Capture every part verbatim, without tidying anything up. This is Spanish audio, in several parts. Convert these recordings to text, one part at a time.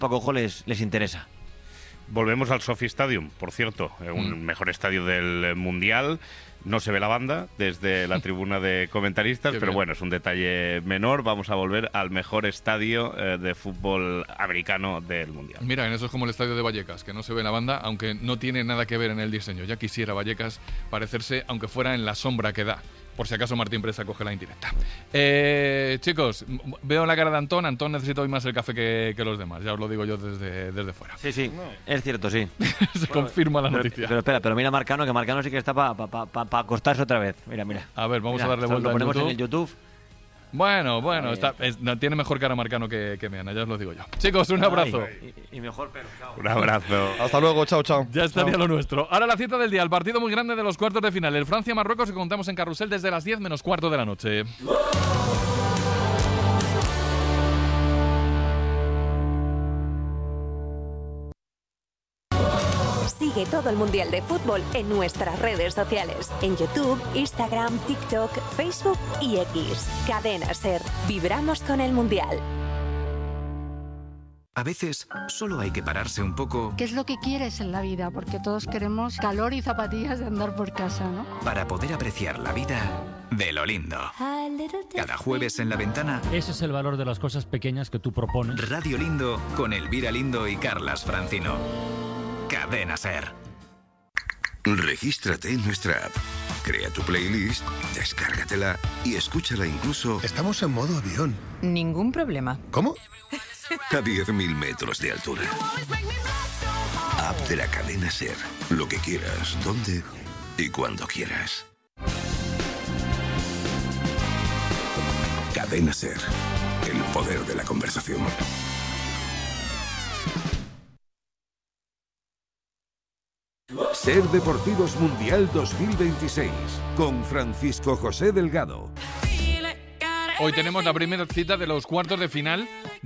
Paco Ojo les, les interesa. Volvemos al Sophie Stadium, por cierto, un mm. mejor estadio del Mundial. No se ve la banda desde la tribuna de comentaristas, pero bueno, es un detalle menor. Vamos a volver al mejor estadio eh, de fútbol americano del Mundial. Mira, en eso es como el estadio de Vallecas, que no se ve la banda, aunque no tiene nada que ver en el diseño. Ya quisiera Vallecas parecerse, aunque fuera en la sombra que da. Por si acaso Martín Presa coge la indirecta. Eh, chicos, veo la cara de Antón. Antón necesita hoy más el café que, que los demás. Ya os lo digo yo desde, desde fuera. Sí, sí, no. Es cierto, sí. Se bueno, confirma la pero, noticia. Pero espera, pero mira Marcano, que Marcano sí que está para pa, pa, pa, pa acostarse otra vez. Mira, mira. A ver, vamos mira, a darle vuelta lo al ponemos YouTube. en el YouTube. Bueno, bueno, Ay, está, es, no, tiene mejor cara Marcano que, que Meana, ya os lo digo yo. Chicos, un abrazo. Ay, y, y mejor pelo, chao. Un abrazo. Hasta luego, chao, chao. Ya estaría chao. lo nuestro. Ahora la cita del día, el partido muy grande de los cuartos de final. El Francia-Marruecos que contamos en Carrusel desde las diez menos cuarto de la noche. Sigue todo el Mundial de Fútbol en nuestras redes sociales. En YouTube, Instagram, TikTok, Facebook y X. Cadena SER. Vibramos con el Mundial. A veces solo hay que pararse un poco. ¿Qué es lo que quieres en la vida? Porque todos queremos calor y zapatillas de andar por casa, ¿no? Para poder apreciar la vida de lo lindo. Cada jueves en La Ventana. Ese es el valor de las cosas pequeñas que tú propones. Radio Lindo con Elvira Lindo y Carlas Francino. Cadena SER. Regístrate en nuestra app. Crea tu playlist, descárgatela y escúchala incluso... Estamos en modo avión. Ningún problema. ¿Cómo? A diez mil metros de altura. App de la cadena SER. Lo que quieras, donde y cuando quieras. Cadena SER. El poder de la conversación. SER Deportivos Mundial dos mil veintiséis con Francisco José Delgado. Hoy tenemos la primera cita de los cuartos de final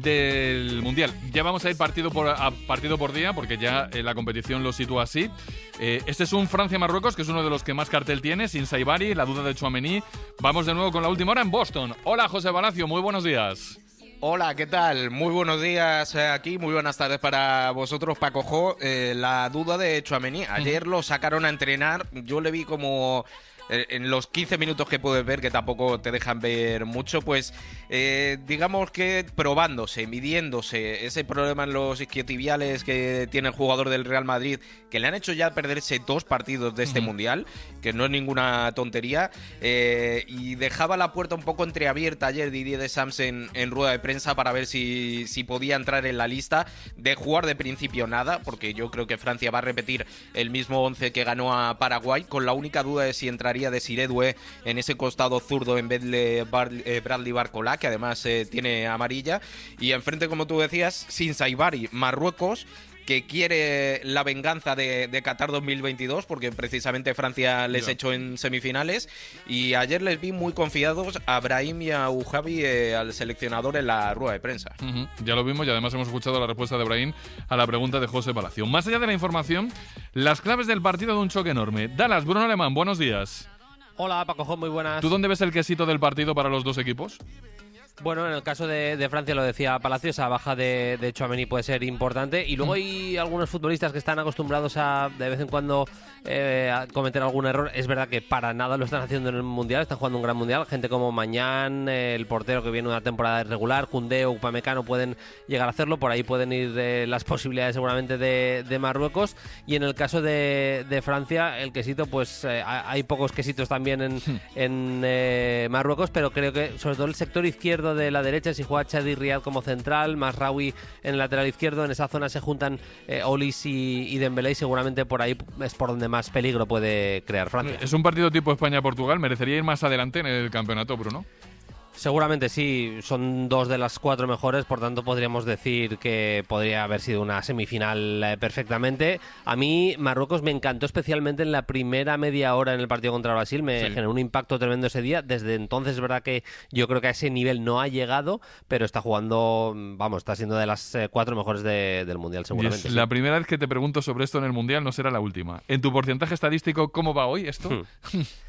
del Mundial. Ya vamos a ir partido por, a partido por día, porque ya eh, la competición lo sitúa así. Eh, este es un Francia-Marruecos, que es uno de los que más cartel tiene, sin Saibari, la duda de Tchouaméni. Vamos de nuevo con la última hora en Boston. Hola, José Palacio, muy buenos días. Hola, ¿qué tal? Muy buenos días aquí, muy buenas tardes para vosotros, Paco Jo. Eh, la duda de Tchouaméni, ayer lo sacaron a entrenar, yo le vi como... en los quince minutos que puedes ver, que tampoco te dejan ver mucho, pues eh, digamos que probándose, midiéndose ese problema en los isquiotibiales que tiene el jugador del Real Madrid, que le han hecho ya perderse dos partidos de este uh-huh. Mundial, que no es ninguna tontería, eh, y dejaba la puerta un poco entreabierta ayer Didier Deschamps en, en rueda de prensa para ver si, si podía entrar en la lista. De jugar de principio nada, porque yo creo que Francia va a repetir el mismo once que ganó a Paraguay, con la única duda de si entraría de Siré Doué en ese costado zurdo en vez de Bar- eh, Bradley Barcola, que además eh, tiene amarilla, y enfrente, como tú decías, sin Saibari, Marruecos, que quiere la venganza de, de Qatar dos mil veintidós, porque precisamente Francia les yeah. echó en semifinales, y ayer les vi muy confiados a Brahim y a Ouhabi, eh, al seleccionador, en la rueda de prensa. Uh-huh. Ya lo vimos, y además hemos escuchado la respuesta de Brahim a la pregunta de José Palacio. Más allá de la información, las claves del partido de un choque enorme. Dallas, Bruno Alemán, buenos días. Hola, Paco Jo, muy buenas. ¿Tú dónde ves el quesito del partido para los dos equipos? Bueno, en el caso de, de Francia, lo decía Palacio, esa baja de, de Tchouaméni puede ser importante. Y luego mm. hay algunos futbolistas que están acostumbrados a, de vez en cuando, eh, a cometer algún error. Es verdad que para nada lo están haciendo en el Mundial, están jugando un gran Mundial. Gente como Mañán, eh, el portero que viene una temporada irregular, Koundé o Upamecano pueden llegar a hacerlo. Por ahí pueden ir eh, las posibilidades seguramente de, de Marruecos. Y en el caso de, de Francia, el quesito, pues eh, hay pocos quesitos también en, mm. en eh, Marruecos, pero creo que sobre todo el sector izquierdo de la derecha, si juega Chadi Riad como central, Masraoui en el lateral izquierdo, en esa zona se juntan eh, Olis y, y Dembélé, y seguramente por ahí es por donde más peligro puede crear Francia. Es un partido tipo España-Portugal, merecería ir más adelante en el campeonato, Bruno. Seguramente sí, son dos de las cuatro mejores, por tanto podríamos decir que podría haber sido una semifinal eh, perfectamente. A mí Marruecos me encantó especialmente en la primera media hora en el partido contra Brasil, me sí. generó un impacto tremendo ese día. Desde entonces es verdad que yo creo que a ese nivel no ha llegado, pero está jugando, vamos, está siendo de las eh, cuatro mejores de, del Mundial seguramente. Es la sí. primera vez que te pregunto sobre esto en el Mundial, no será la última. En tu porcentaje estadístico, ¿cómo va hoy esto? Hmm.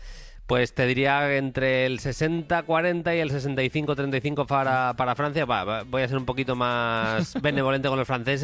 Pues te diría entre el sesenta cuarenta y el sesenta y cinco treinta y cinco para, para Francia. Va, va, voy a ser un poquito más benevolente con los franceses.